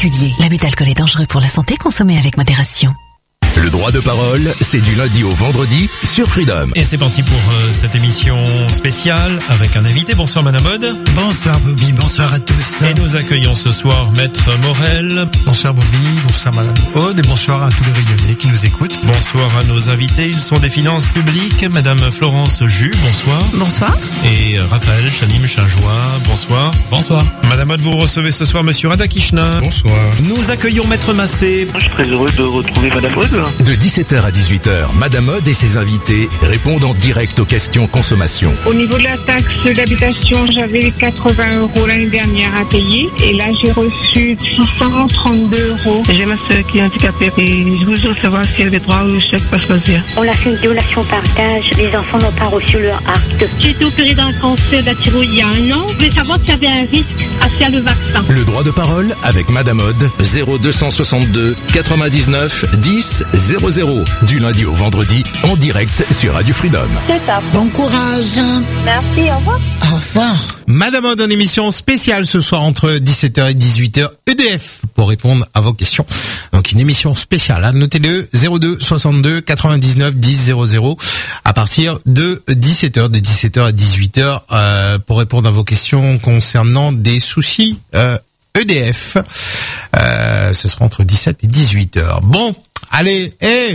particuliers. L'abus d'alcool est dangereux pour la santé, consommez avec modération. Le droit de parole, c'est du lundi au vendredi sur Freedom. Et c'est parti pour cette émission spéciale avec un invité. Bonsoir Madame Aude. Bonsoir Bobby, bonsoir à tous. Et nous accueillons ce soir Maître Morel. Bonsoir Bobby, bonsoir Madame Aude et bonsoir à tous les Réunionnais qui nous écoutent. Bonsoir à nos invités, ils sont des finances publiques. Madame Florence Jus, bonsoir. Bonsoir. Et Raphaël Chanim-Chinjois, bonsoir. Bonsoir. Madame Aude, vous recevez ce soir Monsieur Radakishna. Bonsoir. Nous accueillons Maître Massé. Je suis très heureux de retrouver Madame Aude. De 17h à 18h, Madame Aude et ses invités répondent en direct aux questions consommation. Au niveau de la taxe d'habitation, j'avais 80 € l'année dernière à payer et là j'ai reçu 632 €. J'ai ma soeur qui est handicapée et je voudrais savoir si elle a des droits au chèque pas choisir. On a fait une donation partage, les enfants n'ont pas reçu leur acte. J'ai été opérée d'un cancer de la thyroïde il y a 1 an. Je voulais savoir s'il y avait un risque à faire le vaccin. Le droit de parole avec Madame Aude, 0262 99 10 00. Du lundi au vendredi, en direct sur Radio Freedom. C'est ça. Bon courage. Merci, au revoir. Au revoir. Madame Aude, en émission spéciale ce soir entre 17h et 18h, EDF, pour répondre à vos questions. Donc une émission spéciale, hein. Notez-le, 02 62 99 10 00, à partir de 17h, de 17h à 18h, pour répondre à vos questions concernant des soucis EDF. Ce sera entre 17 et 18h. Bon, allez,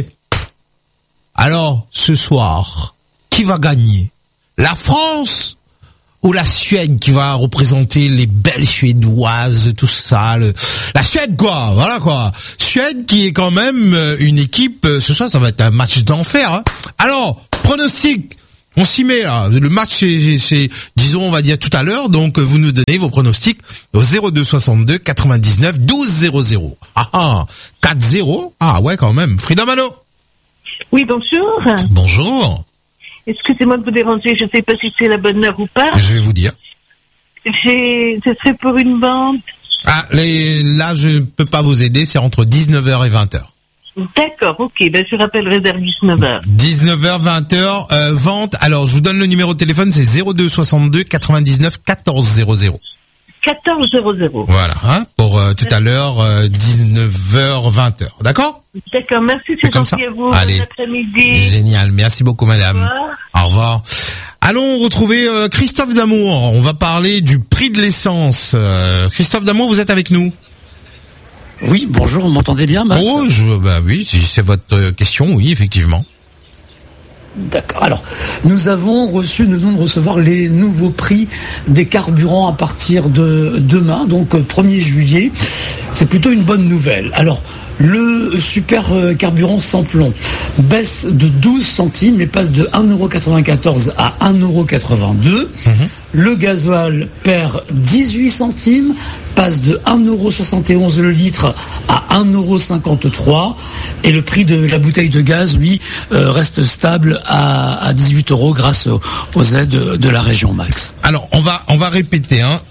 alors, ce soir, qui va gagner? La France ou la Suède qui va représenter les belles Suédoises, tout ça, la Suède quoi, voilà quoi. Suède qui est quand même une équipe, ce soir ça va être un match d'enfer, hein. Alors, pronostic, on s'y met là, le match c'est disons on va dire tout à l'heure, donc vous nous donnez vos pronostics au 02 62 99 12 00. 4-0, ah ouais quand même. Frida Malo. Oui, bonjour. Bonjour. Excusez-moi de vous déranger, je ne sais pas si c'est la bonne heure ou pas. Je vais vous dire. Ce serait pour une bande. Ah, là, je peux pas vous aider, c'est entre 19h et 20h. D'accord, ok, ben je rappellerai vers 19h. 19h, 20h, vente. Alors, je vous donne le numéro de téléphone, c'est 02 62 99 14 00. 1400. Voilà, hein, pour tout à l'heure, 19h, 20h. D'accord? D'accord, merci, c'est comme ça. À vous. Allez. Bon après-midi. Génial, merci beaucoup madame. Au revoir. Allons retrouver Christophe Damour. On va parler du prix de l'essence. Christophe Damour, vous êtes avec nous? Oui, bonjour, vous m'entendez bien, Max? Oh, oui, si c'est votre question, oui, effectivement. D'accord. Alors, nous venons de recevoir les nouveaux prix des carburants à partir de demain, donc 1er juillet. C'est plutôt une bonne nouvelle. Alors, le super carburant sans plomb baisse de 12 centimes et passe de 1,94 € à 1,82 €. Le gasoil perd 18 centimes, passe de 1,71 € le litre à 1,53 €. Et le prix de la bouteille de gaz, lui, reste stable à 18 € grâce aux aides de la région Max. Alors, on va répéter, hein.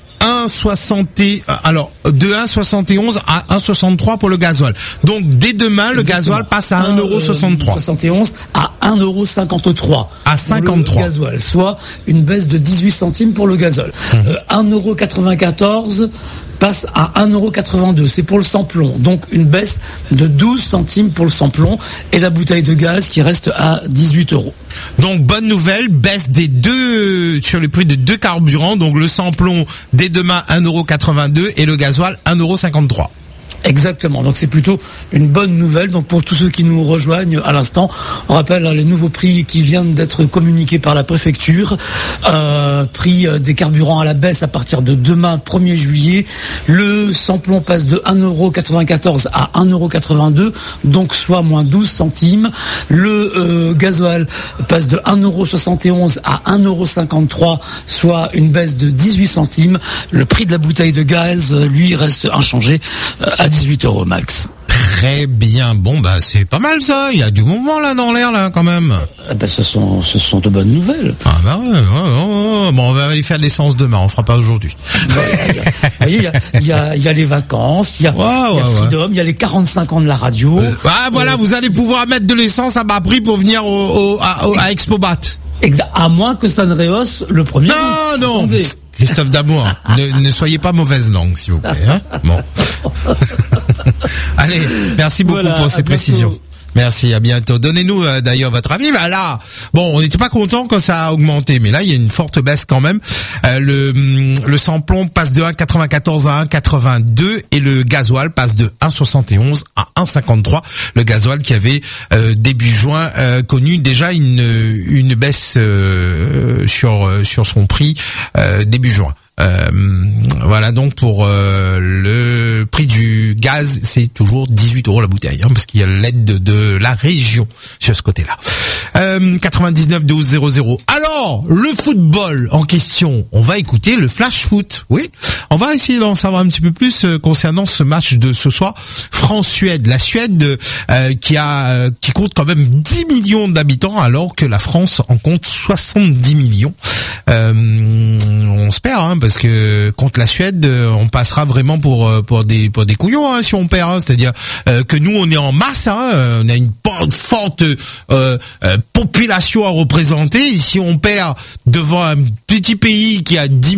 De 1,71 à 1,63 pour le gasoil. Donc, dès demain, le gasoil passe à 1,63 €. 71 à 1,53 €. À 53. Le gasoil, soit une baisse de 18 centimes pour le gazole. 1,94 € passe à 1,82 €. C'est pour le sans-plomb. Donc, une baisse de 12 centimes pour le sans-plomb et la bouteille de gaz qui reste à 18 €. Donc, bonne nouvelle, baisse sur les prix de deux carburants. Donc, le sans-plomb, dès demain, 1,82 € et le gasoil, 1,53 €. Exactement. Donc c'est plutôt une bonne nouvelle. Donc pour tous ceux qui nous rejoignent à l'instant, on rappelle les nouveaux prix qui viennent d'être communiqués par la préfecture. Prix des carburants à la baisse à partir de demain 1er juillet. Le sans-plomb passe de 1,94 € à 1,82 €, donc soit moins 12 centimes. Le gasoil passe de 1,71 € à 1,53 €, soit une baisse de 18 centimes. Le prix de la bouteille de gaz, lui, reste inchangé à 18 € max. Très bien. Bon, bah, c'est pas mal ça. Il y a du mouvement là dans l'air là quand même. Ce sont de bonnes nouvelles. Ah bah ouais. Bon, on va aller faire de l'essence demain. On fera pas aujourd'hui. Il y a les vacances, il y a Freedom, il y a les 45 ans de la radio. Voilà, vous allez pouvoir mettre de l'essence à bas prix pour venir à Expobat. Exact. À moins que ça ne rehausse le premier. Non. Christophe Damour, ne soyez pas mauvaise langue, s'il vous plaît. Hein, bon. Allez, merci beaucoup pour ces précisions. Merci, à bientôt. Donnez-nous d'ailleurs votre avis. Bah là, bon, on n'était pas content quand ça a augmenté, mais là il y a une forte baisse quand même. Le sans-plomb passe de 1,94 à 1,82 et le gasoil passe de 1,71 à 1,53. Le gasoil qui avait début juin connu déjà une baisse sur son prix début juin. Voilà donc pour le prix du gaz, c'est toujours 18 € la bouteille, hein, parce qu'il y a l'aide de la région sur ce côté-là. 99 12 00. Alors le football en question, on va écouter le flash foot. Oui, on va essayer d'en savoir un petit peu plus concernant ce match de ce soir. France-Suède. La Suède qui compte quand même 10 millions d'habitants alors que la France en compte 70 millions. On se perd, hein, parce que contre la Suède, on passera vraiment pour des couillons, hein, si on perd. Hein, c'est-à-dire que nous, on est en masse, hein, on a une forte population à représenter. Et si on perd devant un petit pays qui a 10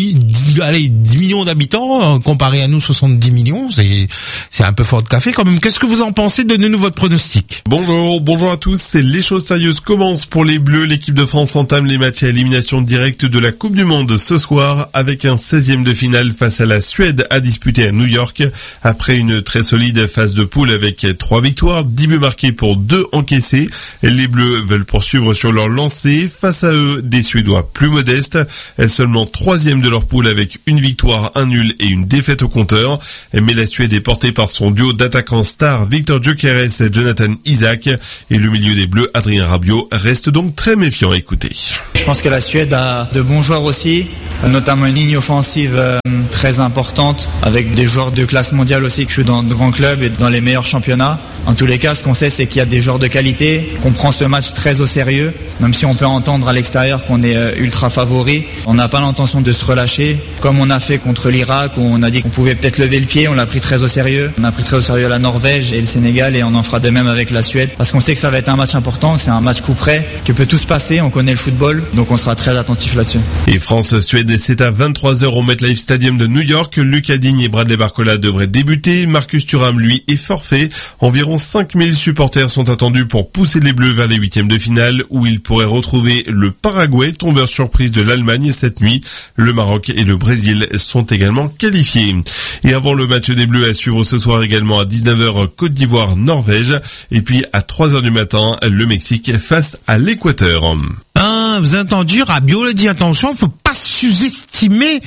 millions d'habitants, comparé à nous 70 millions, c'est un peu fort de café quand même. Qu'est-ce que vous en pensez? Donnez-nous votre pronostic. Bonjour à tous. Les choses sérieuses commencent pour les Bleus. L'équipe de France entame les matchs à élimination directe de la Coupe du Monde ce soir avec un 16e de finale face à la Suède à disputer à New York. Après une très solide phase de poule avec 3 victoires, 10 buts marqués pour 2 encaissés, les Bleus veulent poursuivre sur leur lancée. Face à eux, des Suédois plus modestes, seulement 3e de leur poule avec une victoire, un nul et une défaite au compteur. Mais la Suède est portée par son duo d'attaquants stars Victor Gyökeres et Jonathan Isaac, et le milieu des Bleus, Adrien Rabiot, reste donc très méfiant. Écoutez. Je pense que la Suède a de bons joueurs aussi, notamment une ligne offensive très importante avec des joueurs de classe mondiale aussi qui jouent dans de grands clubs et dans les meilleurs championnats. En tous les cas, ce qu'on sait, c'est qu'il y a des joueurs de qualité, qu'on prend ce match très au sérieux, même si on peut entendre à l'extérieur qu'on est ultra favori. On n'a pas l'intention de se relâcher, comme on a fait contre l'Irak, où on a dit qu'on pouvait peut-être lever le pied, on l'a pris très au sérieux. On a pris très au sérieux la Norvège et le Sénégal, et on en fera de même avec la Suède, parce qu'on sait que ça va être un match important, que c'est un match coup près, que peut tout se passer, on connaît le football, donc on sera très attentif là-dessus. Et France-Suède, c'est à 23h au MetLife Stadium de New York. Lucas Digne et Bradley Barcola devraient débuter. Marcus Thuram, lui, est forfait. Environ 5000 supporters sont attendus pour pousser les Bleus vers les 8e de finale, où ils pourraient retrouver le Paraguay, tombeur surprise de l'Allemagne cette nuit. Le Maroc et le Brésil sont également qualifiés. Et avant le match des Bleus à suivre ce soir également à 19h, Côte d'Ivoire-Norvège. Et puis à 3h du matin, le Mexique face à l'Équateur. Hein, vous avez entendu, Rabiot le dit, attention, faut pas sous-estimer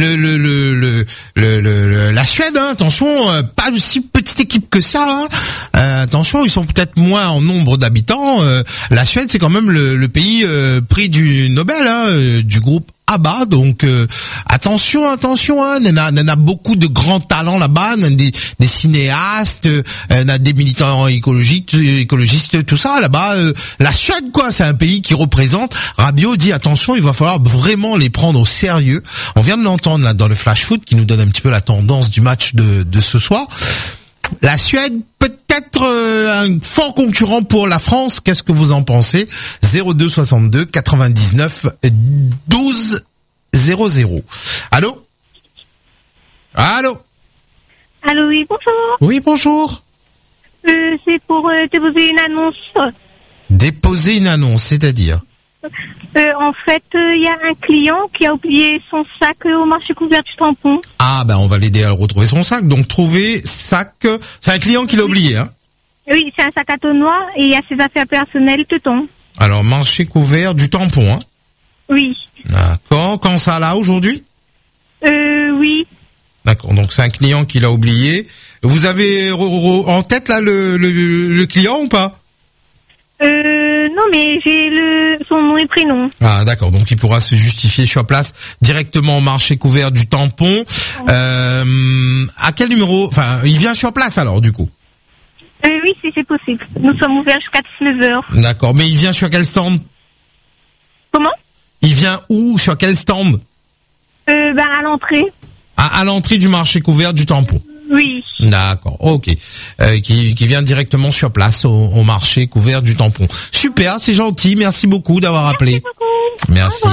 la Suède, hein, attention, pas aussi petite équipe que ça, hein. Attention, ils sont peut-être moins en nombre d'habitants, la Suède c'est quand même le pays prix du Nobel, hein, du groupe ABBA, donc attention, hein, on a beaucoup de grands talents là-bas, on a des cinéastes, on a des militants écologistes, tout ça là-bas. La Suède, quoi, c'est un pays qui représente. Rabiot dit attention, il va falloir vraiment les prendre au sérieux. On vient de l'entendre là dans le flash foot qui nous donne un petit peu la tendance du match de ce soir. La Suède, peut-être un fort concurrent pour la France. Qu'est-ce que vous en pensez? 02 62 99 12 00. Allô? Allô? Allô, oui, bonjour. Oui, bonjour. C'est pour déposer une annonce. Déposer une annonce, c'est-à-dire? En fait, il y a un client qui a oublié son sac au marché couvert du tampon. Ah, ben on va l'aider à retrouver son sac. Donc trouver sac. C'est un client qui l'a oublié, hein? Oui, c'est un sac à dos noir et il y a ses affaires personnelles dedans. Alors marché couvert du tampon, hein? Oui. D'accord. Quand ça là aujourd'hui? Oui. D'accord. Donc c'est un client qui l'a oublié. Vous avez en tête là le client ou pas? Non, mais j'ai son nom et prénom. Ah, d'accord. Donc, il pourra se justifier sur place directement au marché couvert du tampon. À quel numéro? Enfin, il vient sur place alors, du coup? Oui, si c'est possible. Nous sommes ouverts jusqu'à 19h. D'accord. Mais il vient sur quel stand? Comment? Il vient où? Sur quel stand? À l'entrée. À l'entrée du marché couvert du tampon. Oui. D'accord, ok. Qui vient directement sur place au marché couvert du tampon. Super, c'est gentil. Merci beaucoup d'avoir appelé. Merci beaucoup. Merci.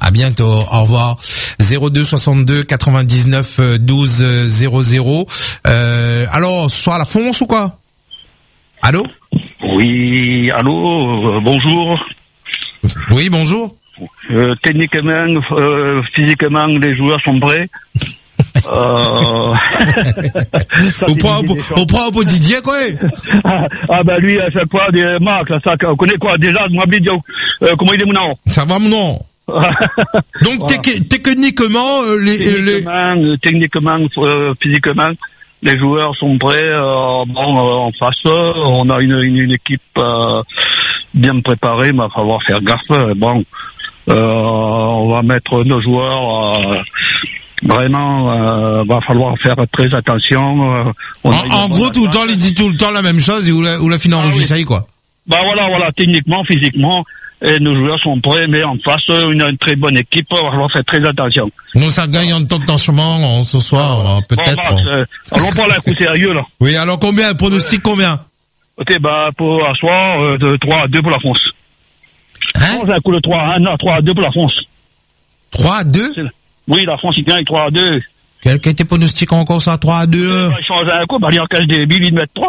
À bientôt. Au revoir. 02 62 99 12 00. Alors, ce soir la fonce ou quoi? Allô? Oui, allô, bonjour. Oui, bonjour. Techniquement, physiquement, les joueurs sont prêts. On prend un peu Didier, quoi. Ben lui, à chaque fois, des marques, ça, on connaît quoi, déjà, moi, comment il est mon nom? Ça va, mon nom. Donc, voilà. Techniquement, techniquement, physiquement, les joueurs sont prêts. En face, on a une équipe, bien préparée, mais il va falloir faire gaffe. On va mettre nos joueurs, vraiment, va falloir faire très attention. En gros, tout le temps, il dit tout le temps la même chose et où la finale enregistre, oui. Quoi. Voilà, techniquement, physiquement, et nos joueurs sont prêts, mais en face, une très bonne équipe, on va falloir faire très attention. Nous, ça gagne en temps de tension ce soir, peut-être. Allons prendre un coup sérieux, là. Oui, alors combien, pronostic combien? Ok, pour un soir, de 3-2 pour la France. Hein? Un coup de 3-2 pour la France. 3-2? Oui, la France, il gagne 3-2. Quel était pronostic encore ça, 3-2? Il change un coup, il en cache des billes, il met 3.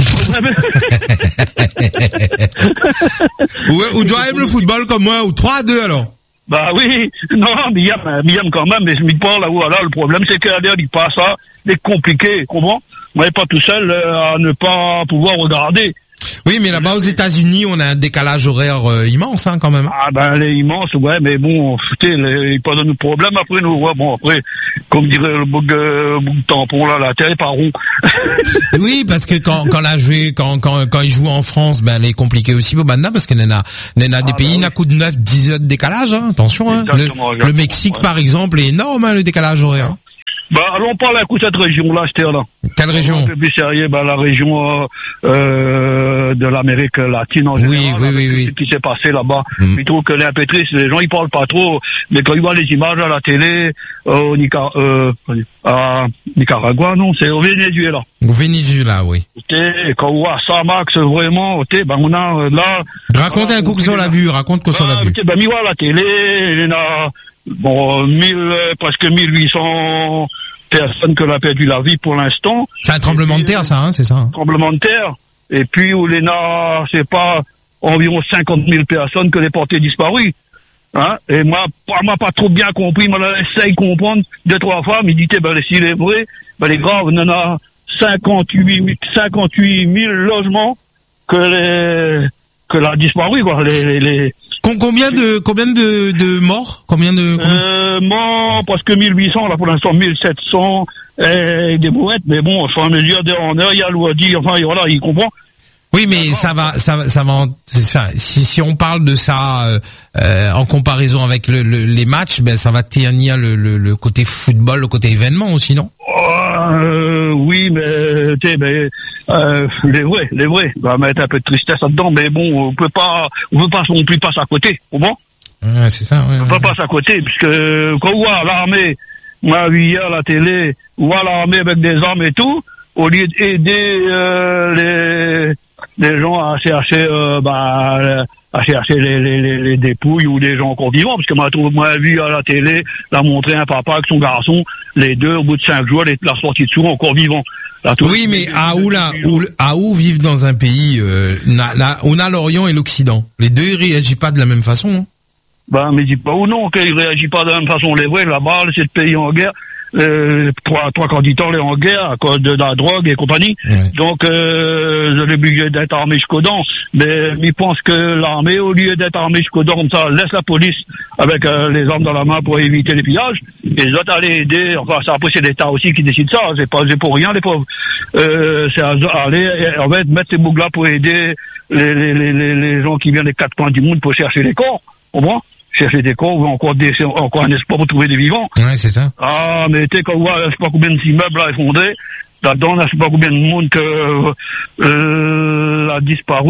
Ou doit aimer le football comme moi, ou 3-2 alors? Oui, non, Miam quand même, mais je me parle là où, alors le problème c'est qu'à l'air, il passe ça, c'est compliqué, comment? On n'est pas tout seul à ne pas pouvoir regarder. Oui, mais là-bas aux États-Unis, on a un décalage horaire immense, hein, quand même. Les immense, ouais, mais bon, il pas de problème après nous. Ouais, après, comme dirait le bouc de tampon là, la terre est pas rond. Oui, parce que quand ils jouent en France, elle est compliquée aussi pour maintenant parce que n'en a des pays n'a coup de 9-10 heures de décalage, hein, attention, hein. Le Mexique, par exemple, est énorme, hein, le décalage horaire. Allons parler à coup de cette région-là, là. Quelle région? Plus sérieux, la région de l'Amérique latine en général. Oui. Ce qui s'est passé là-bas. Plutôt que l'impétrice, les gens ils parlent pas trop, mais quand ils voient les images à la télé, à Nicaragua, non, c'est au Venezuela. Au Venezuela, oui. Et quand on voit ça, Max, vraiment, on a là. Raconte un coup que ça l'a vu, raconte que ça l'a vu. Il voit la télé, il y en a. Presque 1800 personnes que l'ont perdu la vie pour l'instant. C'est un tremblement de terre, ça, hein, c'est ça? Hein. Tremblement de terre. Et puis, où les c'est pas environ 50 000 personnes que les portés disparus. Hein? Et moi, pas trop bien compris, moi, j'essaye de comprendre 2-3 fois, mais il dit, s'il est vrai, les graves, on en a 58 000 logements que l'a disparu, quoi, Combien de morts? Morts, presque 1800, là, pour l'instant, 1700, des brouettes, mais bon, enfin, mesure en heure, il y a l'eau à dire, enfin, voilà, il comprend. Oui, mais ça va, si on parle de ça, en comparaison avec les matchs, ça va ternir le côté football, le côté événement aussi, non? Oui, mais, les vrais, on va mettre un peu de tristesse là-dedans, mais bon, on peut pas non plus passer à côté, au moins. Ouais, c'est ça, ouais. On peut pas passer à côté, puisque, quand on voit l'armée, on a vu hier à la télé, on voit l'armée avec des armes et tout, au lieu d'aider, les gens à chercher les dépouilles ou les gens encore vivants, parce que moi vu à la télé, l'a montré un papa avec son garçon, les deux, au bout de 5 jours, la sortie de sourd encore vivants. Oui, mais AOU vivent dans un pays, on a l'Orient et l'Occident. Les deux, ils réagissent pas de la même façon, hein. Mais dis pas ou non qu'ils réagissent pas de la même façon. Les vrais, là-bas, c'est le pays en guerre. Trois candidats en guerre à cause de la drogue et compagnie. Ouais. Donc, je l'ai obligé d'être armé jusqu'aux dents. Mais ils pensent que l'armée, au lieu d'être armée jusqu'aux dents comme ça, laisse la police avec les armes dans la main pour éviter les pillages. Et les autres aller aider. Enfin, ça, après, c'est l'État aussi qui décide ça. C'est pour rien, les pauvres. C'est aller, en fait, mettre ces boucles-là pour aider les gens qui viennent des 4 coins du monde pour chercher les corps. Au moins. Chercher des corps ou encore un espoir pour trouver des vivants. Ouais, c'est ça. Mais tu sais, quand on voit, je sais pas combien d'immeubles là effondrés, là-dedans, je sais pas combien de monde que, a disparu.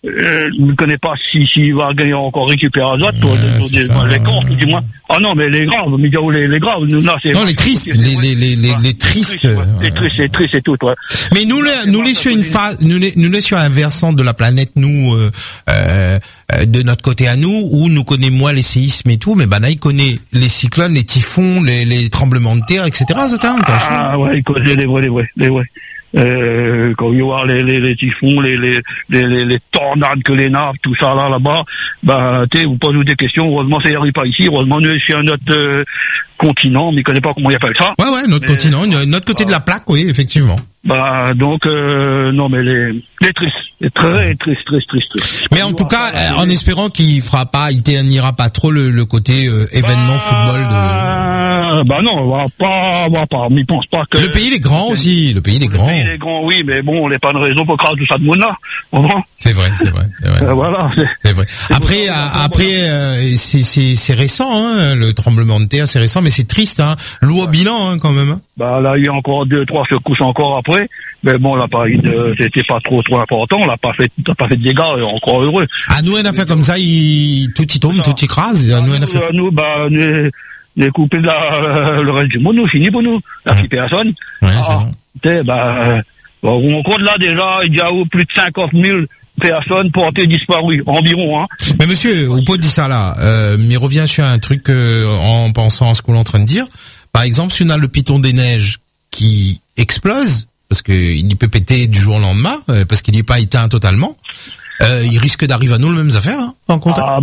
je ne connais pas s'il va gagner encore récupérer Azote, les Corses, du moins. Ah non, mais les graves, mais les graves, nous, là, c'est... Non, les tristes, les tristes. Les tristes, c'est tout, ouais. Mais nous les sur une phase, nous les sur un versant de la planète, nous, de notre côté à nous, où nous connaissons moins les séismes et tout, mais là, il connaît les cyclones, les typhons, les tremblements de terre, etc., Ah, ouais, il connaît les vrais. Quand il y aura les typhons, les tornades que les nappes, tout ça là-bas, vous posez des questions. Heureusement, ça n'arrive pas ici. Heureusement, nous, c'est un autre continent, mais je connais pas comment il appelle ça. Ouais, notre continent, notre côté de la plaque, oui, effectivement. Non, mais les tristes, très triste. Mais en tout cas, en espérant qu'il n'ira pas trop le côté événement football non, on va pas, mais pense pas que... Le pays, il est grand aussi, le pays, il est grand, oui, mais bon, on n'est pas une raison pour craser tout ça de monde là. C'est vrai. Voilà. C'est vrai. Après, c'est récent, hein, le tremblement de terre, c'est récent, mais c'est triste, hein. Lourd bilan, hein, quand même. Hein. Là, il y a encore 2-3 secousses encore après. Mais bon, là, c'était pas trop important. On n'a pas fait de dégâts, encore heureux. Ah, nous, un affaire comme ça, tout y tombe, tout y crase. Nous, coupé le reste du monde, nous, fini pour nous. La petite personne. On compte là déjà, il y a plus de 50 000 personnes portées disparues, environ, hein. Mais monsieur, vous pouvez dire ça là, mais revient sur un truc, en pensant à ce qu'on est en train de dire. Par exemple, si on a le piton des neiges qui explose, parce qu'il peut péter du jour au lendemain, parce qu'il n'est pas éteint totalement, il risque d'arriver à nous les mêmes affaires, hein, en compte. Ça,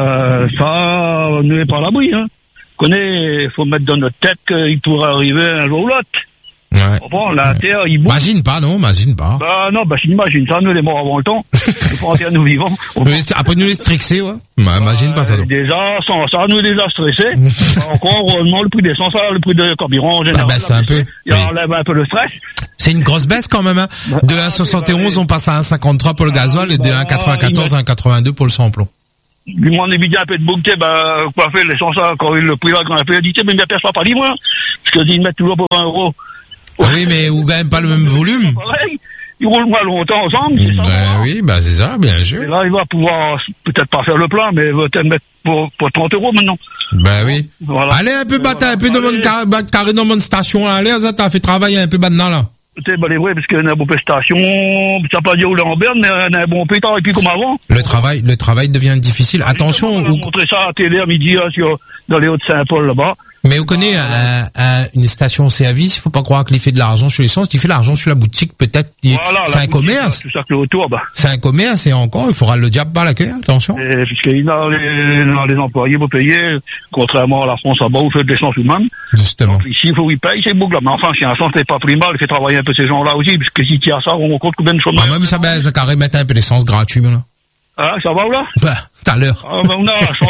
on n'est pas à l'abri, hein. Faut mettre dans notre tête qu'il pourrait arriver un jour ou l'autre. Ouais. Bon, la terre, il bouge. Imagine pas. J'imagine ça, nous les morts avant le temps. Il faut en dire nous vivants. Après nous les strixer, ouais. Imagine pas ça, donc. Déjà, sans ça, nous déjà stressés. Encore, heureusement, le prix d'essence, le prix de carburant, en général. C'est un peu. Il enlève un peu le stress. C'est une grosse baisse quand même, hein. De 1,71, on passe à 1,53 pour le gasoil et de 1,94 à 1,82 pour le samplon. Du moins, on évite un peu de bouquet, quoi faire, l'essence, quand le prix là, quand on a dit, mais il ne perçoit pas dit moi. Parce qu'ils mettent toujours pour 20 €. Oui, mais vous gagnez pas le même volume. Ils roulent moins longtemps ensemble, c'est ça. Oui, c'est ça, bien sûr. Et là, il va pouvoir, peut-être pas faire le plein, mais il va peut-être mettre pour 30 € maintenant. Oui. Voilà. Allez, un peu carré dans mon station, là. Allez, ça t'a fait travailler un peu maintenant, là. C'est vrai, parce qu'il y a une bonne station, ça pas dire où en berne, mais il y a un bon pétard, et puis comme avant. Le travail devient difficile. Attention. On a montré ça à la télé à midi, dans les Hauts-de-Saint-Paul, là-bas. Mais vous connaissez une station-service, il faut pas croire qu'il fait de l'argent sur l'essence, il fait de l'argent sur la boutique, peut-être. C'est un commerce. C'est ça que autour, C'est un commerce, et encore, il faudra le diable par la queue, attention. Puisqu'il y a les employés pour payer, contrairement à la France, là-bas, où fait de l'essence humaine. Justement. Donc, ici, il faut qu'ils payent, c'est boucle là. Mais enfin, si un sens n'est pas pris mal, il fait travailler un peu ces gens-là aussi, parce que si tu as ça, on compte combien de chômage. Même ça carré mettre un peu d'essence gratuit, là. Ah, ça va ou là? Tout à l'heure. On a la chance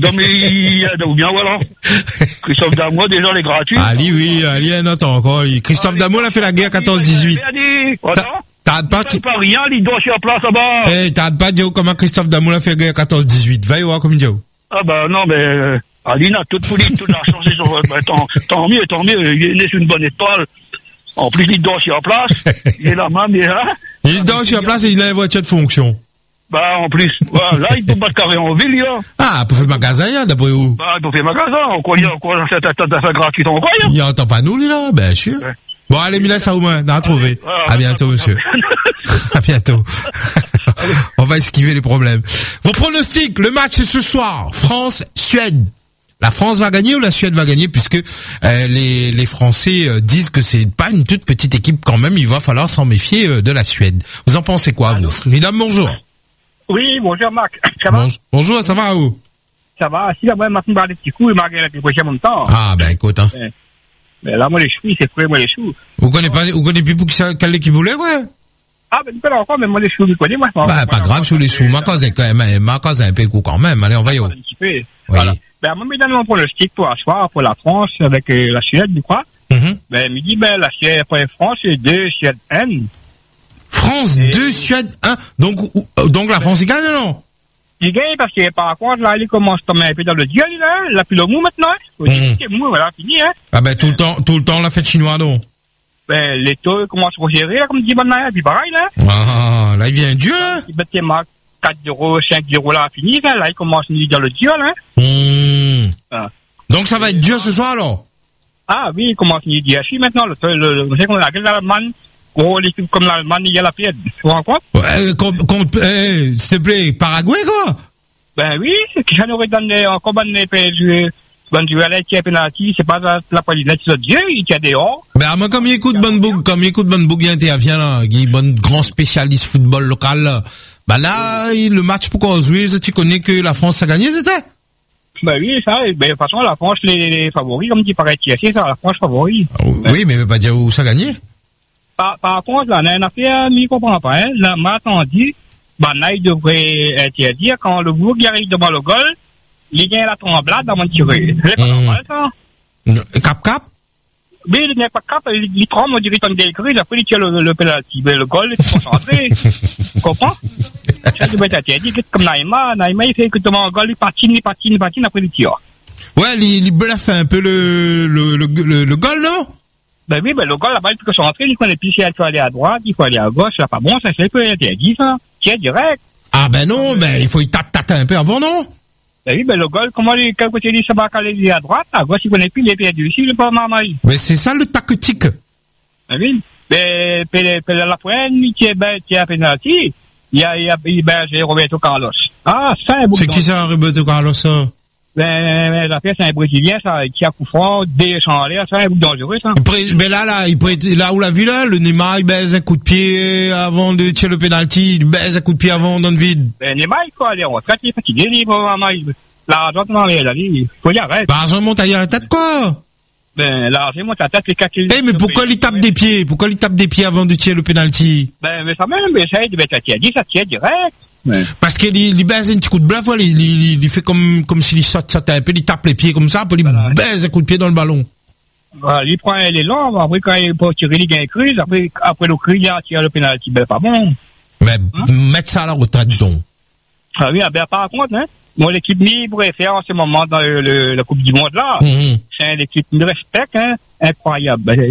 ou bien voilà. Christophe Damois, déjà, les gratuits. Oui, Ali, un autre encore. Christophe Damois, a fait la guerre 14-18. T'as pas rien, il doit sur place là-bas. T'as pas dit comment Christophe Damois a fait la guerre 14-18. Va y voir comme Dieu. Non, mais, Alina, toute la chance, tant mieux, il est né sur une bonne étoile. En plus, il dort sur place. Il est là, même, il est là. Il dort sur place et il a une voiture de fonction. En plus, là, il peut pas se carrer en ville, là. Ah, pour faire magasin, d'après vous. Il peut faire magasin, encore, cette affaire gratuite, encore, il y a entend pas nous, lui, là, bien sûr. Ouais. Bon, allez, Mila Saouman, on a trouvé. À bientôt, monsieur. À bientôt. On va esquiver les problèmes. Vos pronostics, le match c'est ce soir. France-Suède. La France va gagner ou la Suède va gagner, puisque les Français disent que c'est pas une toute petite équipe quand même, il va falloir s'en méfier de la Suède. Vous en pensez quoi, vous? Mesdames, bonjour. Oui, bonjour Marc. Ça va? Bonjour, ça va où? Ça va. Si là, moi, maintenant, parler de petits coups, il m'a gagné la prochaine temps. Ah, écoute, hein. Mais là, moi, les choux, c'est quoi, moi, les choux? Vous connaissez plus pour quelle équipe vous voulez, ouais? Pas encore, mais moi, les choux, je connais, moi. Pas grave, sur les choux. Ma cause est quand même, un peu coup quand même. Allez, on va y aller. Oui. Voilà. Moi, je donne mon pronostic pour asseoir, pour la France, avec la Suède, je crois. Me dit, la Suède, pour la France, c'est 2, Suède 1. France 2, Suède 1. Donc la France, il gagne, non? Il gagne parce que, par contre, là, il commence à tomber un peu dans le dieu, là. Il a plus le mou maintenant, C'est mou, voilà, fini, hein. Tout le temps, la fête chinoise, non? Les taux commencent à regérer, là, comme dit Banaya, puis pareil, là. Là, il vient Dieu, là. 4-0, 5-0 là, fini, là, il commence à nous dire le duel, hein. Donc ça va être dur ce soir, alors? Ah oui, il commence à nous dire, si maintenant, je sais qu'on a l'Allemagne, gros, l'équipe comme l'Allemagne, il y a la pièce. Tu vois quoi? Ouais, s'il te plaît, Paraguay, quoi? Ben oui, c'est que j'en aurais donné encore bonne duel qui est penalty, c'est pas la police, c'est Dieu, il y a dehors. Ben, moi, comme il écoute Bonboug, il intervient, là, il est bon grand spécialiste football local, là. Ben là, le match pour qu'on joue, tu connais que la France a gagné, c'était? Ben oui, ça, ben, de toute façon, la France, les favoris, comme tu paraît, c'est ça, la France favori. Oui, mais pas dire où ça a gagné. Par contre, là, on a fait, je comprends pas, hein. Là, m'a attendu, ben là, il devrait interdire quand le Bourg arrive devant le goal, il y a la tremblade avant de tirer. C'est pas normal, ça. Cap? Mais il n'est pas cap, il tremble, on dirait qu'il est écrit, après il tire le penalty. Mais le goal, il est concentré. Tu comprends? Ça devrait être interdit, comme Naïma, il fait que devant le goal, il patine, après il tire. Ouais, il bluffe un peu le goal, non? Ben oui, ben le goal, la balle, il peut concentrer, il connaît plus si elle peut aller à droite, il faut aller à gauche, c'est pas bon, ça, c'est un peu interdit, ça. Tire direct. Ah ben non, ben il faut y tâter un peu avant, non? Ben oui, ben le goal, comment quel côté il se bat aller à droite, à gauche, il connaît plus, il est perdu ici, il est pas marmage. Mais c'est ça le tactique. Ben oui. Ben, la poigne, qui est à penalty, j'ai Roberto Carlos. Ah, c'est un C'est qui ça, Roberto Carlos, ça? Ben, la pièce, c'est un Brésilien, ça, qui a coup franc, des champs en l'air, c'est un bout dangereux, ça. Mais là où la vu, là, le Neymar, il baise un coup de pied avant de tirer le penalty, il baise un coup de pied avant dans le vide. Ben, Neymar, il faut aller en retraite, il est fatigué, il faut, l'argent, il faut y arrêter. Bah, l'argent monte à la tête, quoi? Ben, l'argent monte à la tête, les calculs. Mais pourquoi il tape des pieds? Pourquoi il tape des pieds avant de tirer le penalty? Ben, mais ça même, mais ça, il devait être interdit, ça tire direct. Ouais. Parce qu'il baise un petit coup de bluff, il fait comme s'il saute un peu, il tape les pieds comme ça, puis il baise un coup de pied dans le ballon. Voilà, il prend les longs, après quand il peut tirer, il gagne crise, après le crise, il tire le pénalty, ben pas bon. Mais mettre ça à la retraite, donc. Ah oui, ben par contre, hein, moi l'équipe mi pourrait faire en ce moment dans la Coupe du Monde là, c'est une équipe de respect, hein, incroyable.